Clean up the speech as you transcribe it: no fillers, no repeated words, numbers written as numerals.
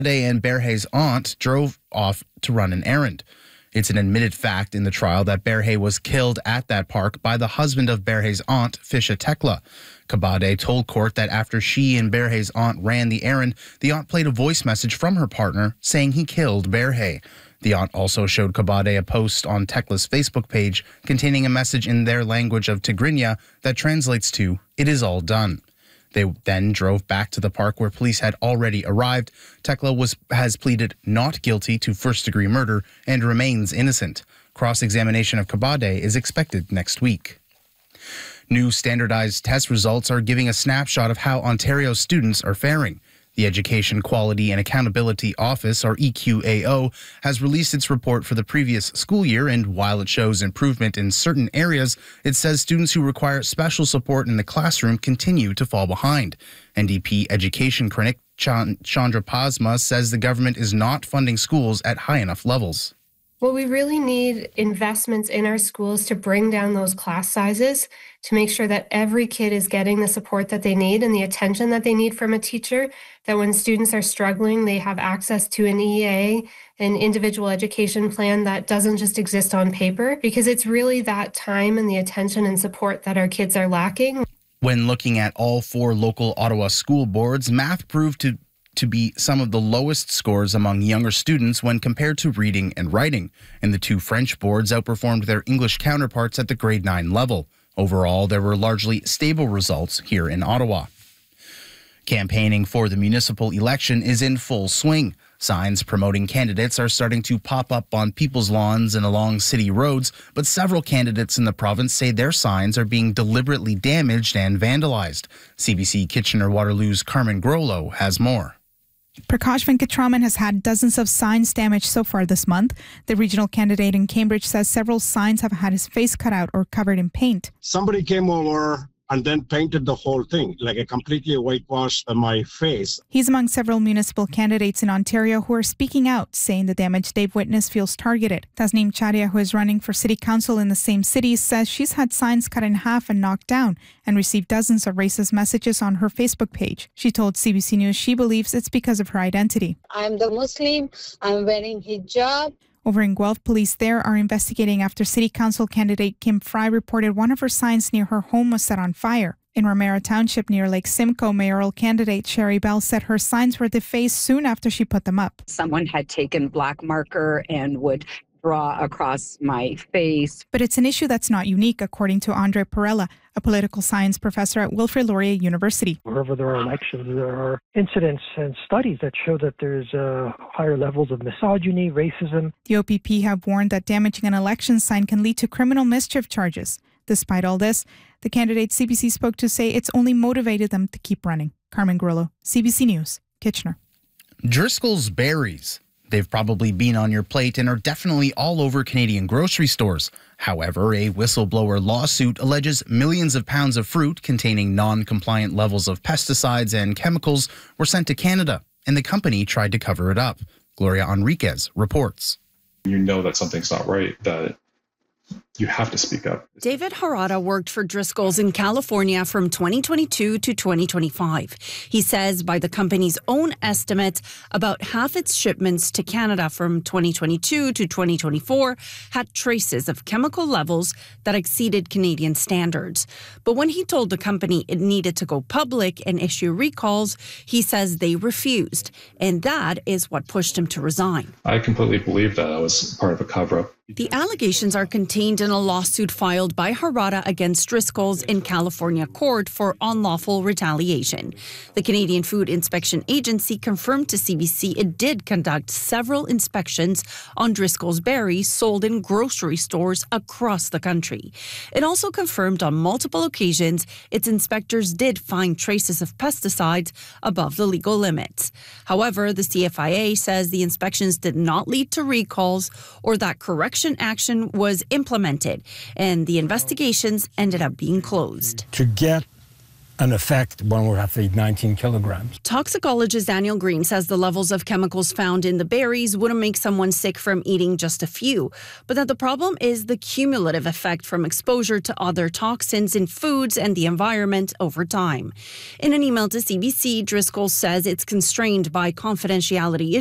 and Berhe's aunt drove off to run an errand. It's an admitted fact in the trial that Berhe was killed at that park by the husband of Berhe's aunt, Fisha Tekla. Kabade told court that after she and Berhe's aunt ran the errand, the aunt played a voice message from her partner saying he killed Berhe. The aunt also showed Kabade a post on Tekla's Facebook page containing a message in their language of Tigrinya that translates to, "It is all done." They then drove back to the park where police had already arrived. Tekla has pleaded not guilty to first-degree murder and remains innocent. Cross-examination of Kabade is expected next week. New standardized test results are giving a snapshot of how Ontario students are faring. The Education Quality and Accountability Office, or EQAO, has released its report for the previous school year, and while it shows improvement in certain areas, it says students who require special support in the classroom continue to fall behind. NDP education critic Chandra Pasma says the government is not funding schools at high enough levels. Well, we really need investments in our schools to bring down those class sizes, to make sure that every kid is getting the support that they need and the attention that they need from a teacher, that when students are struggling, they have access to an EA, an individual education plan that doesn't just exist on paper, because it's really that time and the attention and support that our kids are lacking. When looking at all 4 local Ottawa school boards, math proved to be some of the lowest scores among younger students when compared to reading and writing, and the 2 French boards outperformed their English counterparts at the grade 9 level. Overall, there were largely stable results here in Ottawa. Campaigning for the municipal election is in full swing. Signs promoting candidates are starting to pop up on people's lawns and along city roads, but several candidates in the province say their signs are being deliberately damaged and vandalized. CBC Kitchener-Waterloo's Carmen Grollo has more. Prakash Venkatraman has had dozens of signs damaged so far this month. The regional candidate in Cambridge says several signs have had his face cut out or covered in paint. Somebody came over and then painted the whole thing, like a completely whitewashed my face. He's among several municipal candidates in Ontario who are speaking out, saying the damage they've witnessed feels targeted. Tasneem Chadia, who is running for city council in the same city, says she's had signs cut in half and knocked down and received dozens of racist messages on her Facebook page. She told CBC News she believes it's because of her identity. I'm the Muslim, I'm wearing hijab. Over in Guelph, police there are investigating after City Council candidate Kim Fry reported one of her signs near her home was set on fire. In Romero Township near Lake Simcoe, mayoral candidate Sherry Bell said her signs were defaced soon after she put them up. Someone had taken black marker and would draw across my face. But it's an issue that's not unique, according to Andre Perella, a political science professor at Wilfrid Laurier University. Wherever there are elections, there are incidents and studies that show that there's higher levels of misogyny, racism. The OPP have warned that damaging an election sign can lead to criminal mischief charges. Despite all this, the candidates CBC spoke to say it's only motivated them to keep running. Carmen Grollo, CBC News, Kitchener. Driscoll's Berries. They've probably been on your plate and are definitely all over Canadian grocery stores. However, a whistleblower lawsuit alleges millions of pounds of fruit containing non-compliant levels of pesticides and chemicals were sent to Canada, and the company tried to cover it up. Gloria Enriquez reports. You know that something's not right, that you have to speak up. David Harada worked for Driscoll's in California from 2022 to 2025. He says by the company's own estimates, about half its shipments to Canada from 2022 to 2024 had traces of chemical levels that exceeded Canadian standards. But when he told the company it needed to go public and issue recalls, he says they refused. And that is what pushed him to resign. I completely believe that I was part of a cover-up. The allegations are contained in a lawsuit filed by Harada against Driscoll's in California court for unlawful retaliation. The Canadian Food Inspection Agency confirmed to CBC it did conduct several inspections on Driscoll's berries sold in grocery stores across the country. It also confirmed on multiple occasions its inspectors did find traces of pesticides above the legal limits. However, the CFIA says the inspections did not lead to recalls or that correction action was implemented, and the investigations ended up being closed. To get an effect when we're at the 19 kilograms. Toxicologist Daniel Green says the levels of chemicals found in the berries wouldn't make someone sick from eating just a few, but that the problem is the cumulative effect from exposure to other toxins in foods and the environment over time. In an email to CBC, Driscoll says it's constrained by confidentiality